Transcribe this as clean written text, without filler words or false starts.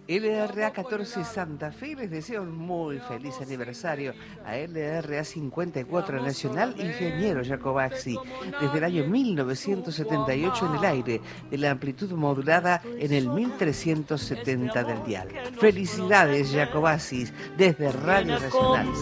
LRA 14 Santa Fe les desea un muy feliz aniversario a LRA 54 Nacional Ingeniero Jacobacci, desde el año 1978 en el aire, de la amplitud modulada en el 1370 del dial. Felicidades Jacobacci desde Radio Nacional.